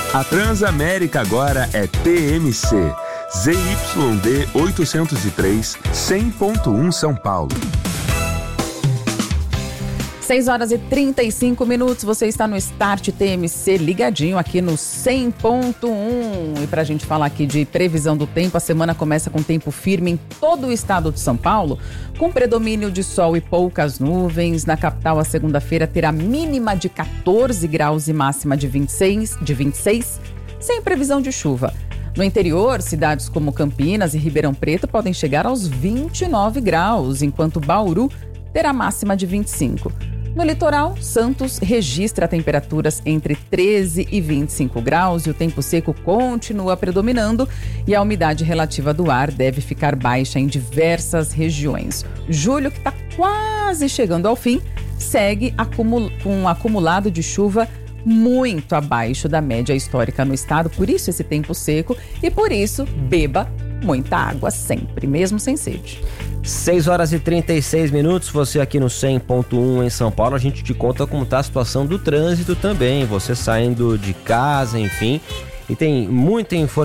A Transamérica agora é TMC. ZYD 803, 100.1 São Paulo. 6h35, você está no Start TMC ligadinho aqui no 100.1. E para a gente falar aqui de previsão do tempo, a semana começa com tempo firme em todo o estado de São Paulo, com predomínio de sol e poucas nuvens. Na capital, a segunda-feira terá mínima de 14 graus e máxima de 26, sem previsão de chuva. No interior, cidades como Campinas e Ribeirão Preto podem chegar aos 29 graus, enquanto Bauru terá máxima de 25. No litoral, Santos registra temperaturas entre 13 e 25 graus e o tempo seco continua predominando e a umidade relativa do ar deve ficar baixa em diversas regiões. Julho, que está quase chegando ao fim, segue com um acumulado de chuva muito abaixo da média histórica no estado, por isso esse tempo seco e por isso beba muita água sempre, mesmo sem sede. 6h36, você aqui no 100.1 em São Paulo, a gente te conta como está a situação do trânsito também, você saindo de casa, enfim, e tem muita informação